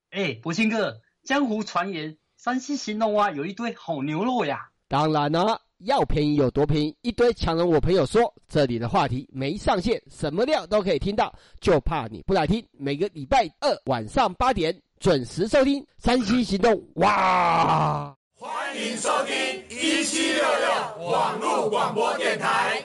博兴哥，江湖传言山西兴隆啊有一堆好牛肉呀。 当然了，要便宜有多便宜，一堆强人我朋友说，这里的话题没上限，什么料都可以听到，就怕你不来听。每个礼拜二晚上8点准时收听山西行动。哇！ 欢迎收听1766网络广播电台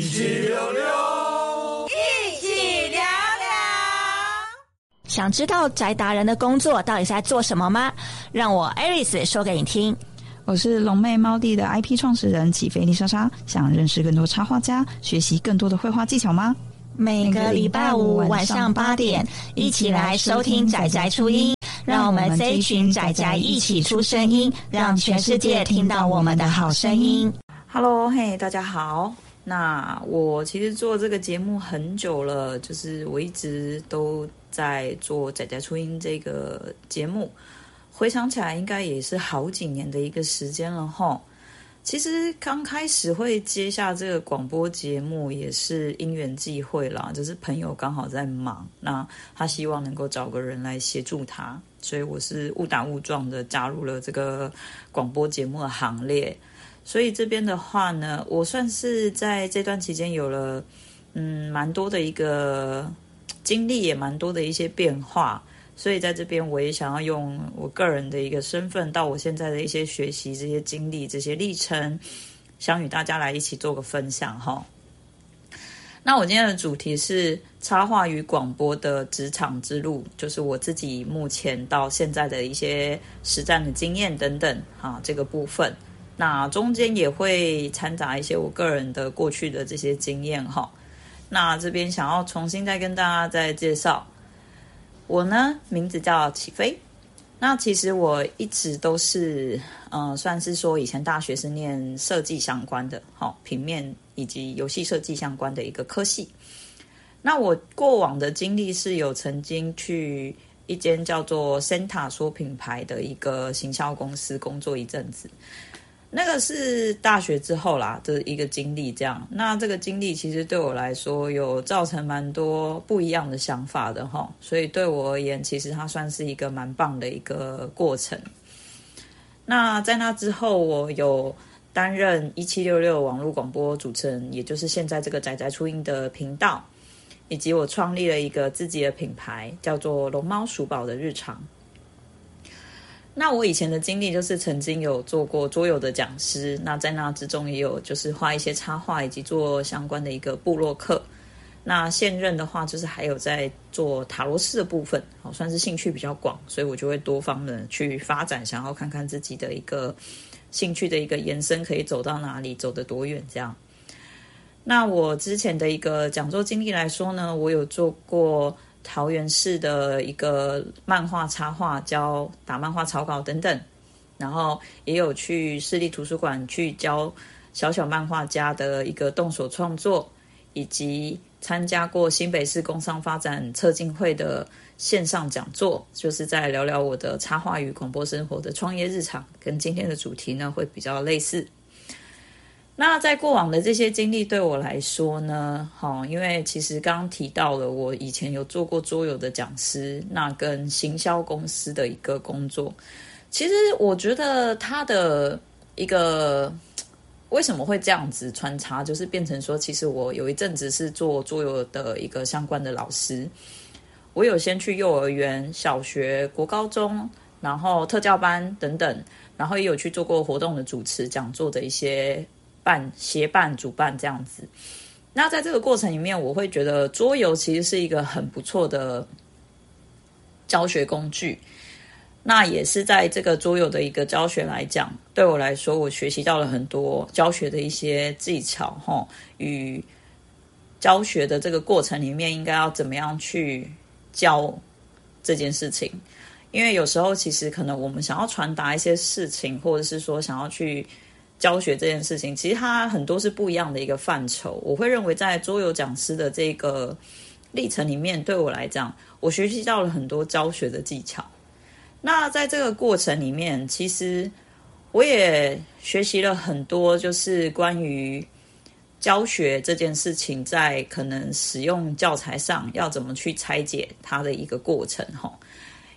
1766， 一起聊聊。想知道宅达人的工作到底是在做什么吗？让我 Aris 说给你听。 我是龙妹猫弟的 IP 创始人起飞丽莎莎，想认识更多插画家，学习更多的绘画技巧吗？ 每个礼拜五晚上8点，一起来收听宅宅初音，让我们这一群宅宅一起出声音，让全世界听到我们的好声音。 Hello， 大家好。那我其实做这个节目很久了，就是我一直都在做宅宅初音这个节目，回想起来应该也是好几年的一个时间了齁。其实刚开始会接下这个广播节目也是因缘际会啦，就是朋友刚好在忙，那他希望能够找个人来协助他，所以我是误打误撞的加入了这个广播节目的行列。所以这边的话呢，我算是在这段期间有了蛮多的一个经历，也蛮多的一些变化。所以在这边我也想要用我个人的一个身份，到我现在的一些学习、这些经历、这些历程，想与大家来一起做个分享齁。那我今天的主题是插画与广播的职场之路，就是我自己目前到现在的一些实战的经验等等这个部分。那中间也会掺杂一些我个人的过去的这些经验齁。那这边想要重新再跟大家再介绍，我呢名字叫起飞。那其实我一直都是算是说以前大学是念设计相关的平面以及游戏设计相关的一个科系。那我过往的经历是有曾经去一间叫做 Senta 说品牌的一个行销公司工作一阵子，那个是大学之后啦的一个经历这样。那这个经历其实对我来说有造成蛮多不一样的想法的齁，所以对我而言其实它算是一个蛮棒的一个过程。那在那之后我有担任1766网络广播主持人，也就是现在这个宅宅初音的频道，以及我创立了一个自己的品牌叫做龙猫鼠宝的日常。那我以前的经历就是曾经有做过桌游的讲师，那在那之中也有就是画一些插画以及做相关的一个部落客。那现任的话就是还有在做塔罗斯的部分，算是兴趣比较广，所以我就会多方的去发展，想要看看自己的一个兴趣的一个延伸可以走到哪里，走得多远这样。那我之前的一个讲座经历来说呢，我有做过桃园市的一个漫画插画，教打漫画草稿等等，然后也有去市立图书馆去教小小漫画家的一个动手创作，以及参加过新北市工商发展策进会的线上讲座，就是在聊聊我的插画与广播生活的创业日常，跟今天的主题呢会比较类似。那在过往的这些经历对我来说呢，因为其实刚刚提到了我以前有做过桌游的讲师，那跟行销公司的一个工作，其实我觉得它的一个为什么会这样子穿插，就是变成说其实我有一阵子是做桌游的一个相关的老师，我有先去幼儿园、小学、国高中，然后特教班等等，然后也有去做过活动的主持、讲座的一些协办、主办这样子。那在这个过程里面，我会觉得桌游其实是一个很不错的教学工具。那也是在这个桌游的一个教学来讲，对我来说，我学习到了很多教学的一些技巧与教学的这个过程里面应该要怎么样去教这件事情。因为有时候其实可能我们想要传达一些事情，或者是说想要去教学这件事情，其实它很多是不一样的一个范畴。我会认为在桌游讲师的这个历程里面，对我来讲，我学习到了很多教学的技巧。那在这个过程里面，其实我也学习了很多，就是关于教学这件事情在可能使用教材上要怎么去拆解它的一个过程。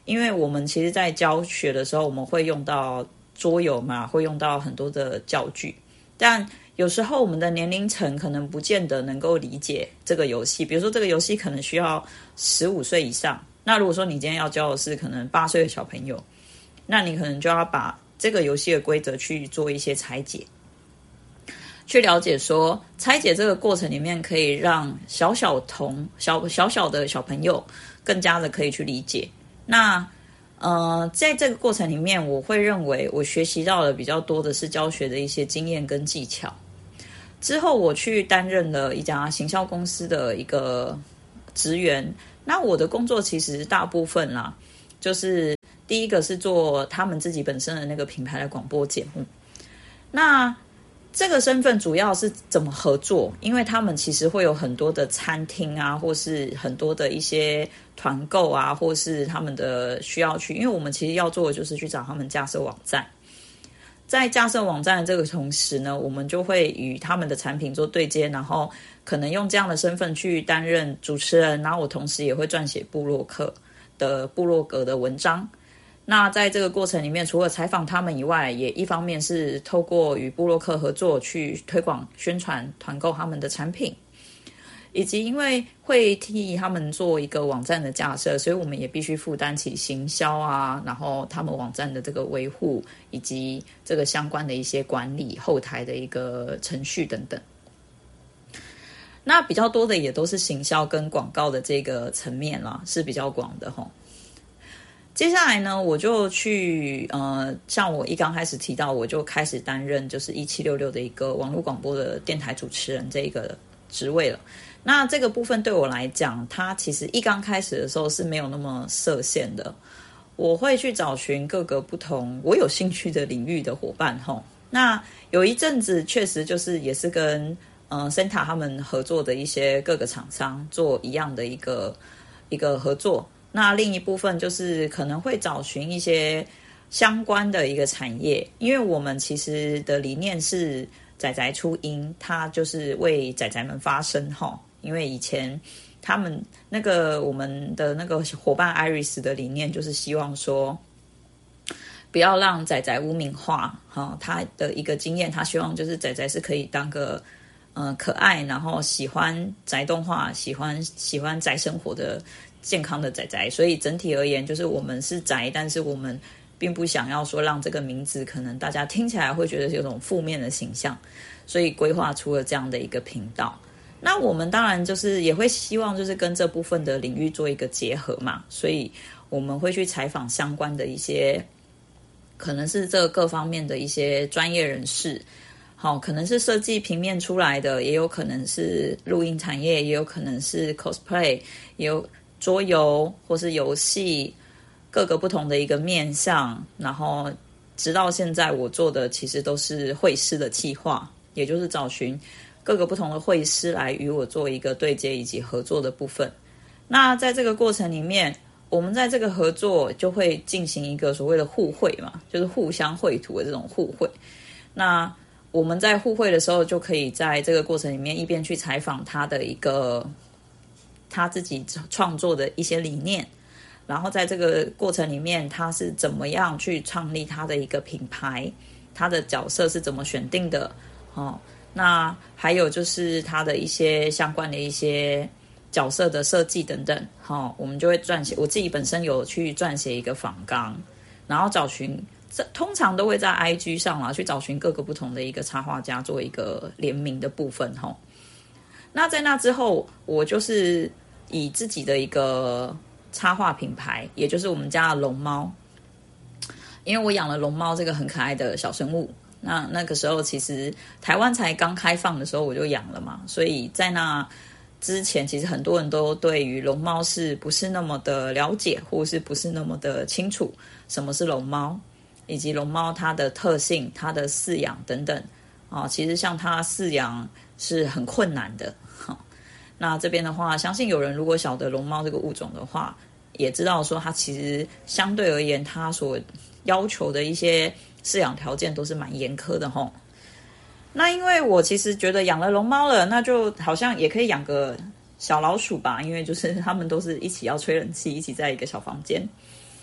因为我们其实在教学的时候，我们会用到桌游嘛，会用到很多的教具，但有时候我们的年龄层可能不见得能够理解这个游戏，比如说这个游戏可能需要15岁以上，那如果说你今天要教的是可能8岁的小朋友，那你可能就要把这个游戏的规则去做一些拆解，去了解说拆解这个过程里面可以让小小的小朋友更加的可以去理解。那在这个过程里面，我会认为我学习到的比较多的是教学的一些经验跟技巧。之后我去担任了一家行销公司的一个职员，那我的工作其实大部分啦，就是第一个是做他们自己本身的那个品牌的广播节目。那这个身份主要是怎么合作，因为他们其实会有很多的餐厅啊，或是很多的一些团购啊，或是他们的需要去，因为我们其实要做的就是去找他们架设网站，在架设网站的这个同时呢，我们就会与他们的产品做对接，然后可能用这样的身份去担任主持人，然后我同时也会撰写部落格的文章。那在这个过程里面，除了采访他们以外，也一方面是透过与部落客合作去推广宣传团购他们的产品，以及因为会替他们做一个网站的架设，所以我们也必须负担起行销啊，然后他们网站的这个维护，以及这个相关的一些管理后台的一个程序等等。那比较多的也都是行销跟广告的这个层面啦，是比较广的齁。接下来呢，我就去像我一刚开始提到，我就开始担任就是1766的一个网络广播的电台主持人这一个职位了。那这个部分对我来讲，它其实一刚开始的时候是没有那么设限的。我会去找寻各个不同我有兴趣的领域的伙伴齁。那有一阵子确实就是也是跟Senta 他们合作的一些各个厂商做一样的一个合作。那另一部分就是可能会找寻一些相关的一个产业，因为我们其实的理念是宅宅出音，它就是为宅宅们发声齁。因为以前他们那个我们的那个伙伴 Iris 的理念就是希望说不要让宅宅污名化齁，他的一个经验，他希望就是宅宅是可以当个可爱，然后喜欢宅动画，喜欢宅生活的健康的宅宅。所以整体而言就是我们是宅，但是我们并不想要说让这个名字可能大家听起来会觉得有种负面的形象，所以规划出了这样的一个频道。那我们当然就是也会希望就是跟这部分的领域做一个结合嘛，所以我们会去采访相关的一些可能是这各方面的一些专业人士，好，可能是设计平面出来的，也有可能是录音产业，也有可能是 cosplay， 也有桌游或是游戏，各个不同的一个面向。然后直到现在我做的其实都是会师的企划，也就是找寻各个不同的会师来与我做一个对接以及合作的部分。那在这个过程里面，我们在这个合作就会进行一个所谓的互惠嘛，就是互相绘图的这种互惠。那我们在互惠的时候，就可以在这个过程里面一边去采访他的一个他自己创作的一些理念，然后在这个过程里面他是怎么样去创立他的一个品牌，他的角色是怎么选定的那还有就是他的一些相关的一些角色的设计等等我们就会撰写，我自己本身有去撰写一个访纲，然后找寻，通常都会在 IG 上啦去找寻各个不同的一个插画家做一个联名的部分那在那之后，我就是以自己的一个插画品牌，也就是我们家的龙猫，因为我养了龙猫这个很可爱的小生物。那个时候其实台湾才刚开放的时候我就养了嘛，所以在那之前其实很多人都对于龙猫是不是那么的了解，或是不是那么的清楚什么是龙猫，以及龙猫它的特性，它的饲养等等其实像它饲养是很困难的那这边的话，相信有人如果晓得龙猫这个物种的话，也知道说它其实相对而言它所要求的一些饲养条件都是蛮严苛的那因为我其实觉得养了龙猫了，那就好像也可以养个小老鼠吧，因为就是他们都是一起要吹冷气，一起在一个小房间。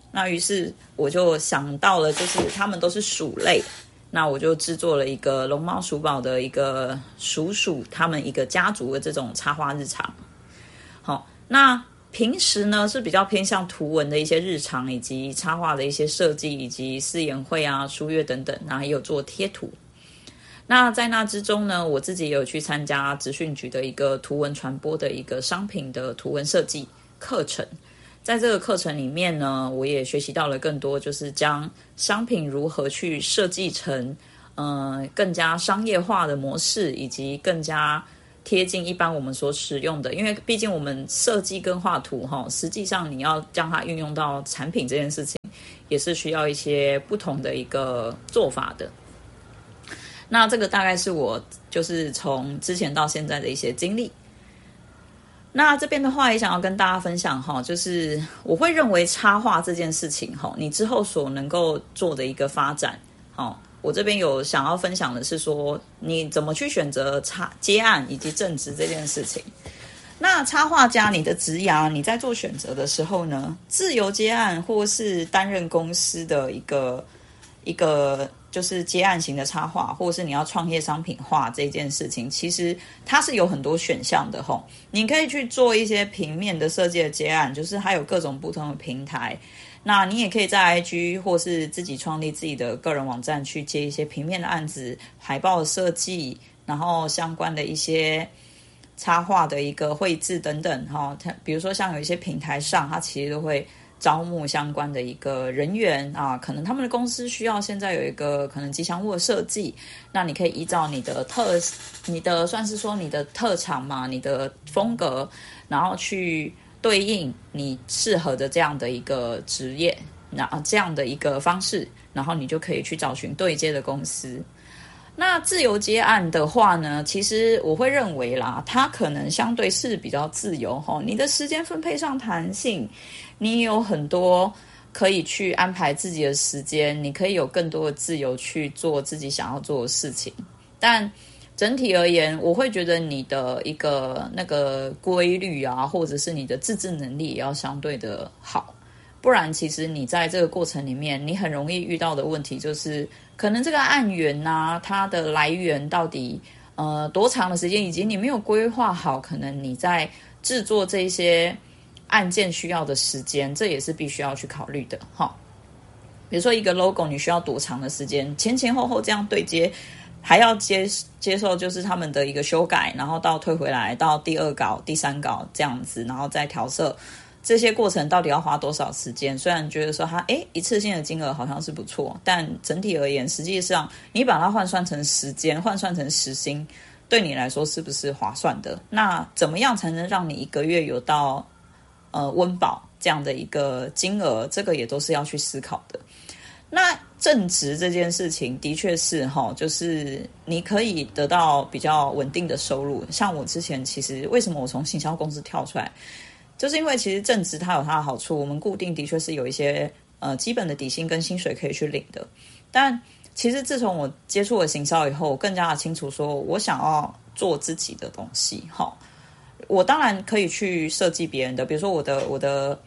那于是我就想到了，就是它们都是鼠类，那我就制作了一个龙猫鼠宝的一个鼠他们一个家族的这种插画日常。好，那平时呢是比较偏向图文的一些日常，以及插画的一些设计，以及试演会啊、书阅等等，然后也有做贴图。那在那之中呢，我自己也有去参加职训局的一个图文传播的一个商品的图文设计课程。在这个课程里面呢，我也学习到了更多，就是将商品如何去设计成更加商业化的模式，以及更加贴近一般我们所使用的。因为毕竟我们设计跟画图实际上你要将它运用到产品这件事情，也是需要一些不同的一个做法的。那这个大概是我就是从之前到现在的一些经历。那这边的话也想要跟大家分享就是我会认为插画这件事情你之后所能够做的一个发展我这边有想要分享的是说你怎么去选择接案以及正职这件事情。那插画家你的职涯你在做选择的时候呢，自由接案或是担任公司的一个就是接案型的插画，或者是你要创业商品化这件事情，其实它是有很多选项的你可以去做一些平面的设计的接案，就是还有各种不同的平台。那你也可以在 IG 或是自己创立自己的个人网站去接一些平面的案子，海报的设计，然后相关的一些插画的一个绘制等等比如说像有一些平台上它其实都会招募相关的一个人员可能他们的公司需要现在有一个可能吉祥物的设计，那你可以依照你的算是说你的特长嘛，你的风格，然后去对应你适合的这样的一个职业，这样的一个方式，然后你就可以去找寻对接的公司。那自由接案的话呢，其实我会认为啦，它可能相对是比较自由你的时间分配上弹性，你有很多可以去安排自己的时间，你可以有更多的自由去做自己想要做的事情。但整体而言，我会觉得你的一个那个规律或者是你的自制能力也要相对的好，不然其实你在这个过程里面，你很容易遇到的问题就是可能这个案源它的来源到底多长的时间，以及你没有规划好可能你在制作这些案件需要的时间，这也是必须要去考虑的比如说一个 logo 你需要多长的时间，前后这样对接，还要接受就是他们的一个修改，然后到退回来到第二稿第三稿这样子，然后再调色，这些过程到底要花多少时间。虽然觉得说它一次性的金额好像是不错，但整体而言实际上你把它换算成时间，换算成时薪，对你来说是不是划算的？那怎么样才能让你一个月有到温饱这样的一个金额，这个也都是要去思考的。那正职这件事情的确是就是你可以得到比较稳定的收入。像我之前其实为什么我从行销公司跳出来，就是因为其实正职它有它的好处，我们固定的确是有一些基本的底薪跟薪水可以去领的。但其实自从我接触了行销以后，我更加的清楚说我想要做自己的东西我当然可以去设计别人的，比如说我的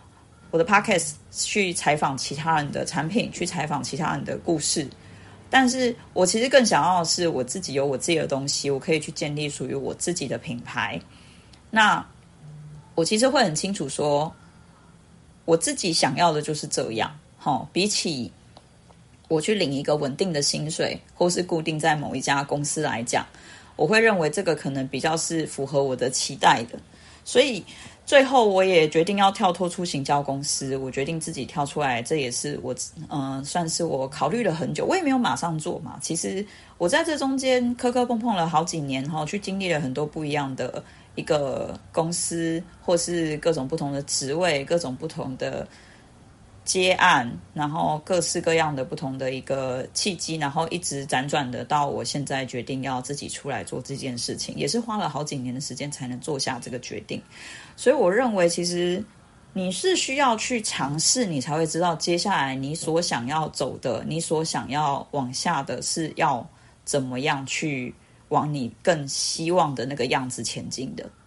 podcast 去采访其他人的产品，去采访其他人的故事，但是我其实更想要的是我自己有我自己的东西，我可以去建立属于我自己的品牌。那我其实会很清楚说我自己想要的就是这样比起我去领一个稳定的薪水或是固定在某一家公司来讲，我会认为这个可能比较是符合我的期待的。所以最后我也决定要跳脱出行销公司，我决定自己跳出来，这也是我算是我考虑了很久，我也没有马上做嘛。其实我在这中间磕磕碰碰了好几年去经历了很多不一样的一个公司，或是各种不同的职位，各种不同的接案，然后各式各样的不同的一个契机，然后一直辗转的到我现在决定要自己出来做这件事情，也是花了好几年的时间才能做下这个决定。所以我认为其实你是需要去尝试，你才会知道接下来你所想要走的，你所想要往下的是要怎么样去往你更希望的那个样子前进的。